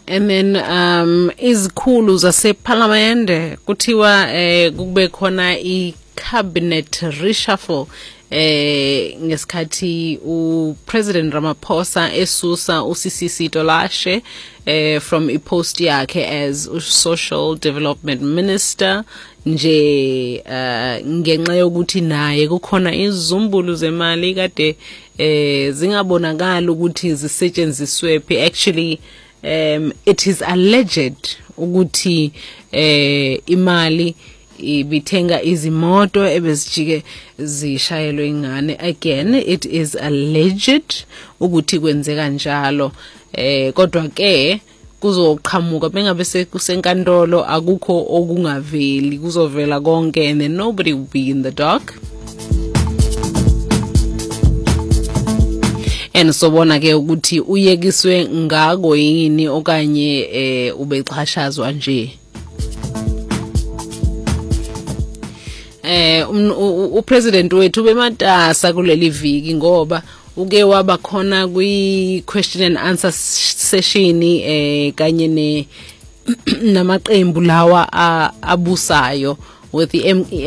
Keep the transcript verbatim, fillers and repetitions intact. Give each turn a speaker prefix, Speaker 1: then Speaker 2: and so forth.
Speaker 1: And then um izikhulu zaseParliament kuthiwa eh kube khona I cabinet reshuffle eh ngesikhathi uPresident Ramaphosa esusa uSisisi Tolashe eh from ipost yakhe as social development minister nje uh, ngenxa yokuthi naye kukhona izumbulu zemali kade eh zingabonakala ukuthi zisetshenziswe phi. Actually um it is alleged ukuthi eh imali ibithenga izimoto ebezijike zishayelwe ingane. Again, it is alleged ukuthi kwenzeka njalo eh kodwa ke kuzoqhamuka bengabe sekusenkantolo akukho okungaveli, kuzovela konke and then nobody will be in the dark. And sobona ke ukuthi uyekiswe ngako yini okanye eh ubexhashazwa nje. Eh uPresident wethu bematasa kuleli viki ngoba uke waba khona kwi question and answer session eh kanye ne namaqembu lawa abusayo with the